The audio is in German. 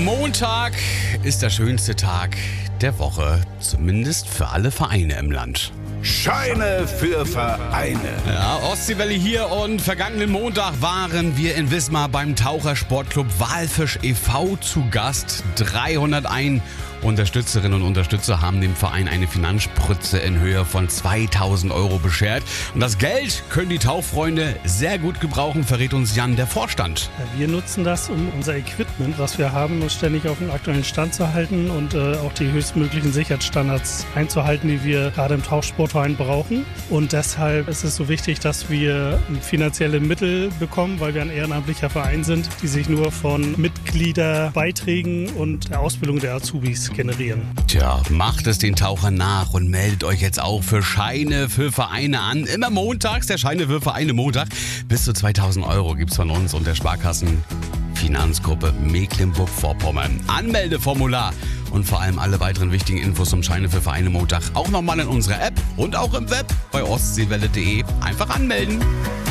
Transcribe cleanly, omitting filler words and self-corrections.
Montag ist der schönste Tag der Woche, zumindest für alle Vereine im Land. Scheine für Vereine. Ja, Ostseewelle hier und vergangenen Montag waren wir in Wismar beim Tauchersportclub Walfisch e.V. zu Gast. 301 Unterstützerinnen und Unterstützer haben dem Verein eine Finanzspritze in Höhe von 2.000 € beschert. Und das Geld können die Tauchfreunde sehr gut gebrauchen, verrät uns Jan, der Vorstand. Wir nutzen das, um unser Equipment, was wir haben, ständig auf den aktuellen Stand zu halten und auch die höchstmöglichen Sicherheitsstandards einzuhalten, die wir gerade im Tauchsportverein brauchen. Und deshalb ist es so wichtig, dass wir finanzielle Mittel bekommen, weil wir ein ehrenamtlicher Verein sind, die sich nur von Mitgliederbeiträgen und der Ausbildung der Azubis generieren. Tja, macht es den Tauchern nach und meldet euch jetzt auch für Scheine für Vereine an. Immer montags, der Scheine für Vereine Montag. Bis zu 2.000 € gibt's von uns und der Sparkassen Finanzgruppe Mecklenburg-Vorpommern. Anmeldeformular und vor allem alle weiteren wichtigen Infos zum Scheine für Vereine Montag auch nochmal in unserer App und auch im Web bei ostseewelle.de. Einfach anmelden.